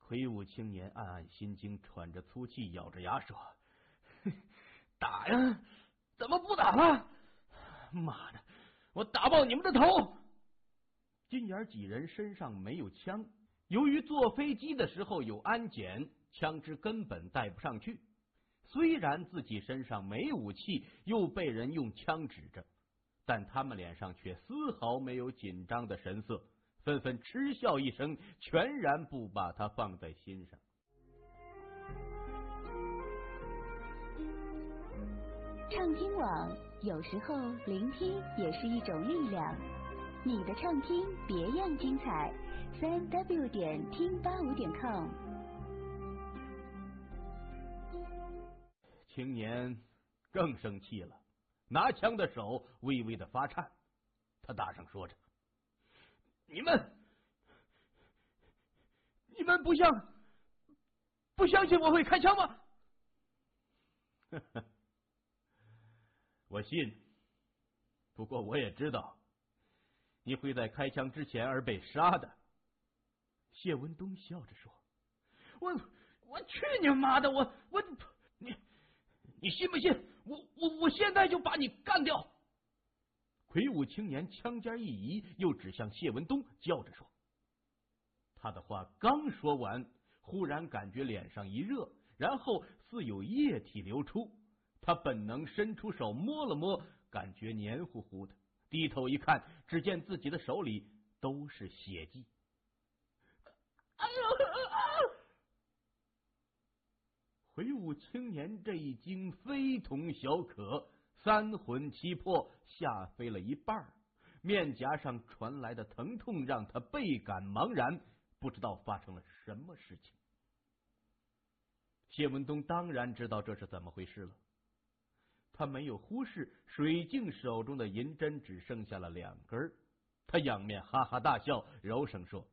魁梧青年暗暗心惊，喘着粗气，咬着牙说：“打呀，怎么不打了？妈的，我打爆你们的头！”金眼几人身上没有枪，由于坐飞机的时候有安检，枪支根本带不上去。虽然自己身上没武器，又被人用枪指着，但他们脸上却丝毫没有紧张的神色，纷纷嗤笑一声，全然不把它放在心上。 畅听网，有时候聆听也是一种力量。你的畅听别样精彩，3w 点听85点com。 青年更生气了，拿枪的手微微的发颤。他大声说着：“你们不相信我会开枪吗？”我信，不过我也知道你会在开枪之前而被杀的。谢文东笑着说：“我去你妈的！你信不信？我现在就把你干掉！”魁梧青年枪尖一移，又指向谢文东，叫着说。他的话刚说完，忽然感觉脸上一热，然后似有液体流出。他本能伸出手摸了摸，感觉黏糊糊的，低头一看，只见自己的手里都是血迹。哎呦！魁梧青年这一惊非同小可，三魂七魄吓飞了一半，面颊上传来的疼痛让他倍感茫然，不知道发生了什么事情。谢文东当然知道这是怎么回事了，他没有忽视水镜手中的银针只剩下了2根，他仰面哈哈大笑，柔声说：“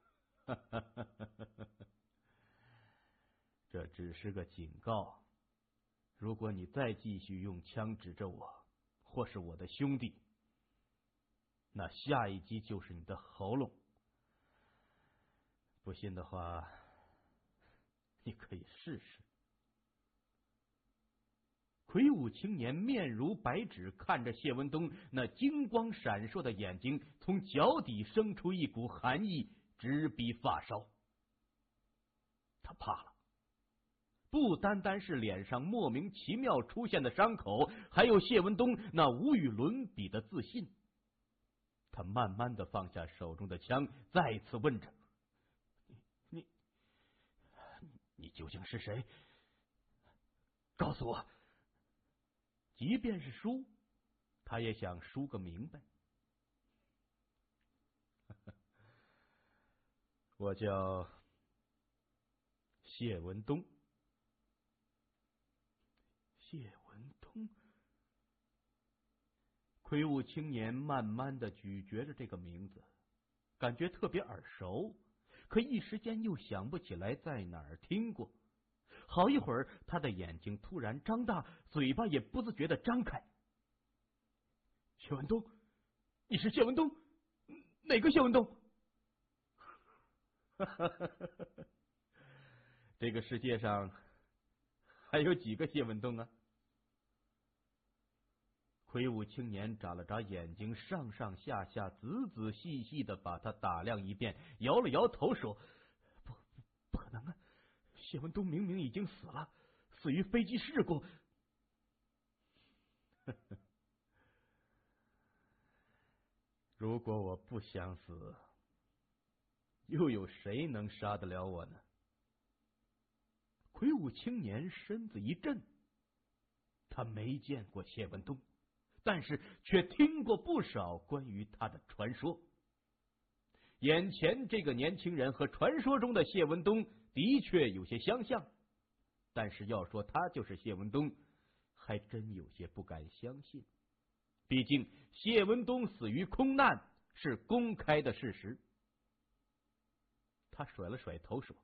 这只是个警告，如果你再继续用枪指着我或是我的兄弟，那下一击就是你的喉咙。不信的话，你可以试试。”魁梧青年面如白纸，看着谢文东那金光闪烁的眼睛，从脚底生出一股寒意，直逼发梢。他怕了，不单单是脸上莫名其妙出现的伤口，还有谢文东那无与伦比的自信。他慢慢的放下手中的枪，再次问着：“你究竟是谁？告诉我。”即便是输，他也想输个明白。我叫谢文东。谢文东。魁梧青年慢慢的咀嚼着这个名字，感觉特别耳熟，可一时间又想不起来在哪儿听过。好一会儿，他的眼睛突然张大，嘴巴也不自觉的张开。谢文东，你是谢文东？哪个谢文东？这个世界上还有几个谢文东啊？魁梧青年眨了眨眼睛，上上下下仔仔细细的把他打量一遍，摇了摇头说：“不可能啊！谢文东明明已经死了，死于飞机事故。”如果我不想死，又有谁能杀得了我呢？魁梧青年身子一震，他没见过谢文东，但是却听过不少关于他的传说。眼前这个年轻人和传说中的谢文东的确有些相像，但是要说他就是谢文东，还真有些不敢相信。毕竟谢文东死于空难是公开的事实。他甩了甩头说：“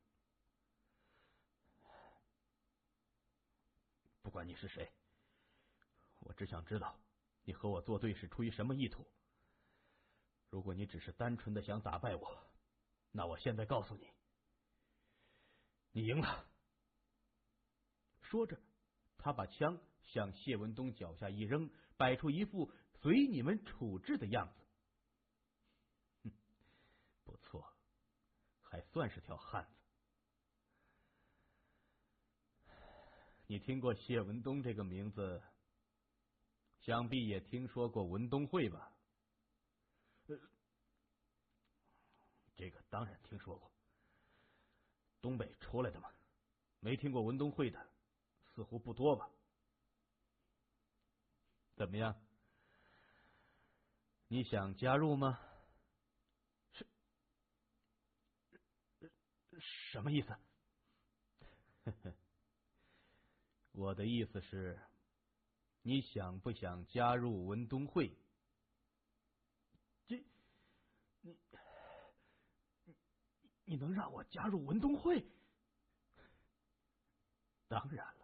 不管你是谁，我只想知道你和我作对是出于什么意图。如果你只是单纯的想打败我，那我现在告诉你， 你赢了。说着，他把枪向谢文东脚下一扔，摆出一副随你们处置的样子。不错，还算是条汉子。你听过谢文东这个名字，想必也听说过文东会吧？这个当然听说过。东北出来的嘛，没听过文东会的似乎不多吧？怎么样？你想加入吗？什么意思？我的意思是，你想不想加入文东会？你能让我加入文东会？当然了，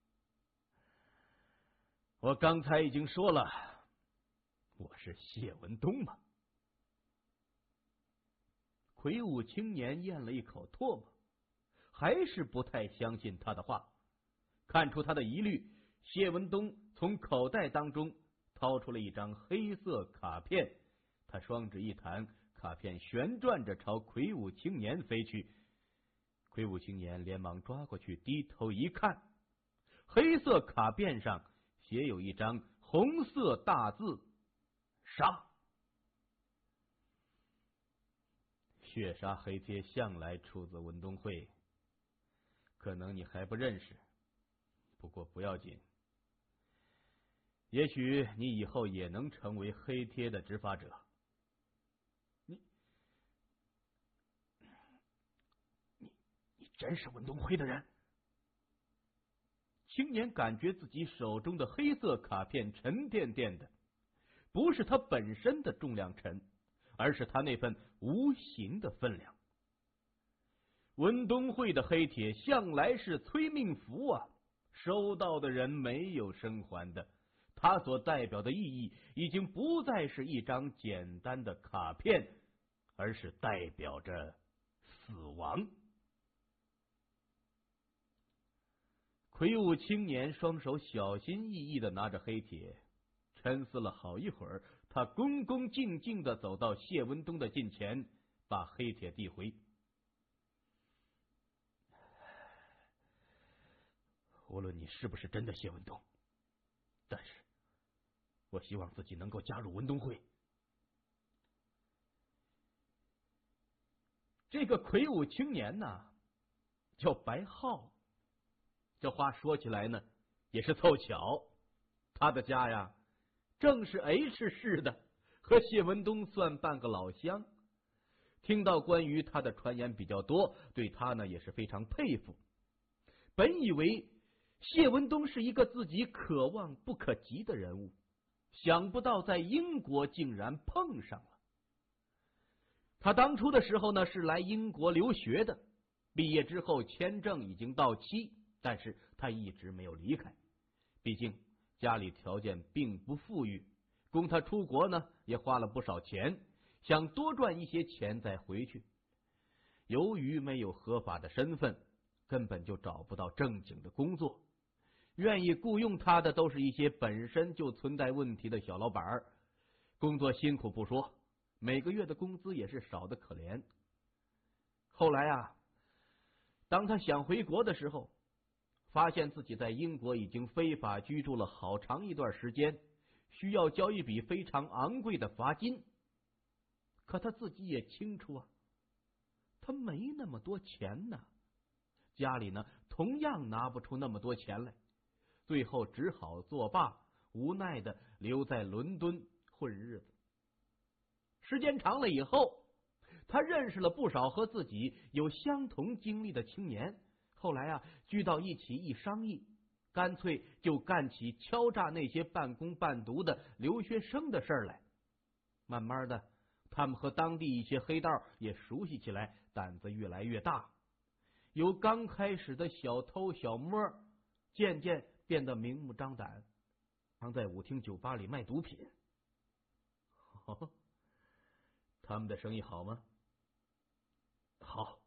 我刚才已经说了，我是谢文东嘛。魁梧青年咽了一口唾沫，还是不太相信他的话。看出他的疑虑，谢文东从口袋当中掏出了一张黑色卡片，他双指一弹，卡片旋转着朝魁梧青年飞去。魁梧青年连忙抓过去，低头一看，黑色卡片上写有一张红色大字“杀”。血杀黑贴向来出自文东会，可能你还不认识，不过不要紧，也许你以后也能成为黑贴的执法者。你真是文东会的人？青年感觉自己手中的黑色卡片沉甸甸的，不是它本身的重量沉，而是他那份无形的分量。文东会的黑帖向来是催命符啊，收到的人没有生还的。它所代表的意义已经不再是一张简单的卡片，而是代表着死亡。魁梧青年双手小心翼翼的拿着黑帖，沉思了好一会儿，他恭恭敬敬的走到谢文东的近前，把黑帖递回。无论你是不是真的谢文东，但是我希望自己能够加入文东会。这个魁梧青年呢，叫白浩。这话说起来呢，也是凑巧，他的家呀，正是 H 市的，和谢文东算半个老乡。听到关于他的传言比较多，对他呢也是非常佩服。本以为谢文东是一个自己可望不可及的人物，想不到在英国竟然碰上了。他当初的时候呢，是来英国留学的，毕业之后签证已经到期，但是他一直没有离开。毕竟家里条件并不富裕，供他出国呢也花了不少钱，想多赚一些钱再回去。由于没有合法的身份，根本就找不到正经的工作，愿意雇佣他的都是一些本身就存在问题的小老板，工作辛苦不说，每个月的工资也是少得可怜。后来啊，当他想回国的时候，发现自己在英国已经非法居住了好长一段时间，需要交一笔非常昂贵的罚金。可他自己也清楚啊，他没那么多钱呢，家里呢同样拿不出那么多钱来，最后只好作罢，无奈的留在伦敦混日子。时间长了以后，他认识了不少和自己有相同经历的青年，后来啊聚到一起一商议，干脆就干起敲诈那些半工半读的留学生的事来。慢慢的，他们和当地一些黑道也熟悉起来，胆子越来越大，由刚开始的小偷小摸，渐渐变得明目张胆，常在舞厅酒吧里卖毒品。他们的生意好吗？好，